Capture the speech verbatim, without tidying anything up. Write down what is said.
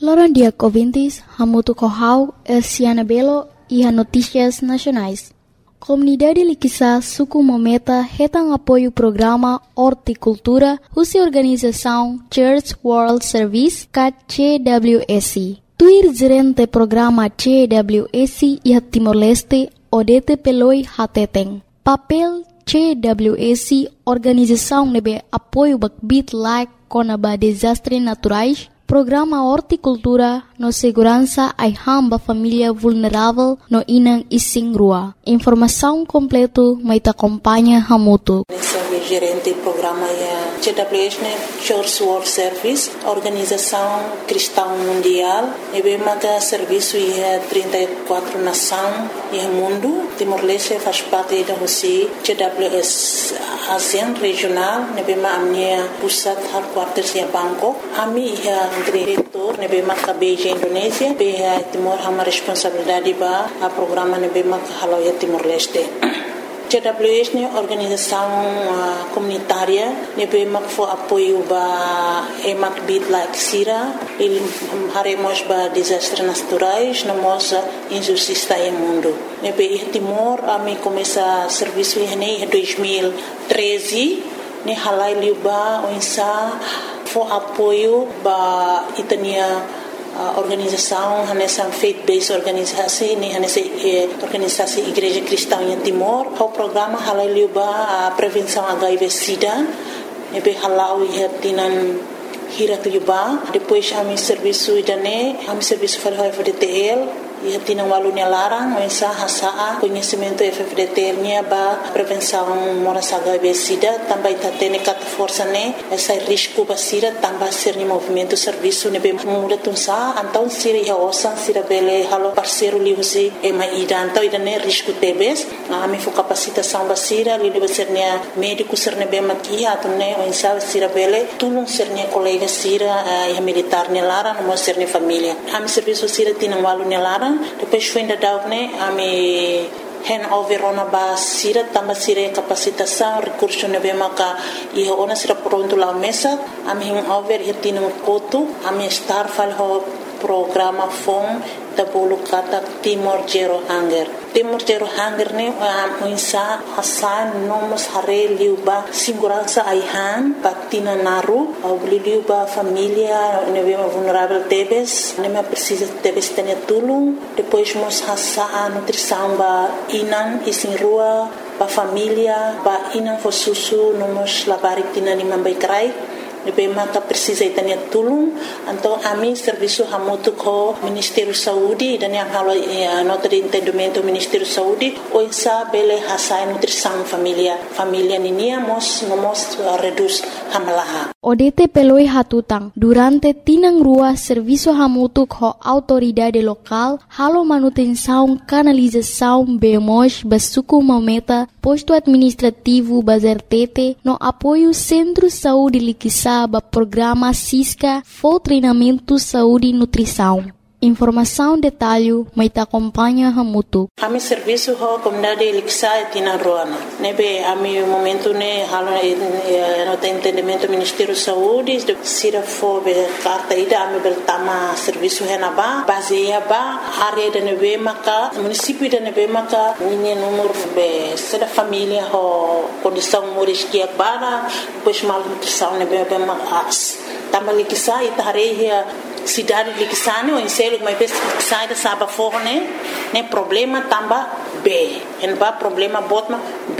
Loron dia ouvintes, hamutu kohau, Elsiana Belo e a Notícias Nacionais. Comunidade Liquiçá suku mometa retang apoio programa Horticultura, husi organização Church World Service, C W S. Tuir gerente programa C W S e Timor-Leste, Odete Peloi Hateteng. Papel C W S, organização nebe apoio bakbit like konaba desastres naturais, programa Horticultura no segurança ai hamba família vulnerável no inang ising rua. Informação completo mai ta acompanha hamutu. Gerente do programa é C W S, Church World Service, Organização Cristã Mundial, e bem maga serviço é trinta e quatro nações e mundo. Timor-Leste faz parte da Rússia, C W S ASEAN regional, e bem maga minha pusat headquarters é Bangkok. Ami é diretor, e bem maga Beijing Indonésia, bem Timor hama responsabilidade ba a programa e bem maga halau é Timor-Leste. C W S é organização uh, comunitária, nebe mak fo apoio ba emak bit like sira, il haremos ba desastres naturais, namos injustiça em mundo. Nebe i Timor a mi começa serviço em dois mil e treze, ne halai liuba oinsa fo apoio ba itania Uh, organização, nessa faith-based organisasi, ni nessa eh, organisasi Igreja Cristã em Timor, o programa halal liuba a prevenção H I V/SIDA, nebe halau ia tinan hirat liuba, depois a mi serviço idane, a mi serviço fal F D T L, ia tinan walunya larang, mensa hasaa conhecimento F D T L nya ba prevenção moras H I V/SIDA, também tá tendo cat força né, essa risco basira também ser ni movimento serviço nebe muda tunsa, então sira ia osan sira bele halo parceiro liusi e mai ida, então ida né risco tebes, a mi fo capacitação basira li liu ser nia médico ser nebe makia atune mensa sira bele tulung ser nia colega sira ia militar nia lara no ser ni família, a mi serviço sira tinan walunya lara. Depois foi ainda dar né a me hand over ona ba sira tamba sira capacitação recurso nebe maka e ona sira pronto lá mesa a me hand over e tino koto a me star fal ho programa fom da bolu kata Timor Zero Hunger. Timor Zero Hunger ne a insa hasan nomos hare liuba segurança aihan patina naru au liuba família nebe vulnerável tebes ne me precisa tebes tenia tulung depois mos hasa a nutrição ba inan isin rua ba família ba inan fo susu nomos labarik tina ni mambai krai nebe maka precisa itania tulung então a mi serviço hamutu ko Ministério Saúde dan yang halo nota de entendimento Ministério Saúde o insa bele hasai nutrição família família ninia mos nomos reduz hamalaha Odete peloi hatutang durante tinang rua serviço hamutu ko autoridade local halo manutenção canalização bemos basuku mometa posto administrativo bazertete no apoio Centro Saúde Liquiçá ba programa Cisca for treinamento saúde e nutrição. Informação detalhe mai ta acompanha hamutu. Ami serviço ho comunidade Liquiçá tina roana. Nebe ami momento ne halo no entendimento Ministério Saúde de sira fo be carta ida ami bertama serviço henaba baseia ba área de nebe maka município de nebe maka ni número be sera família ho condição moriskia bara depois mal nutrição nebe be mas tama Liquiçá itareia cidade de Liquiçá o enselo mas pes sai da saba forne né problema tamba B en ba problema botma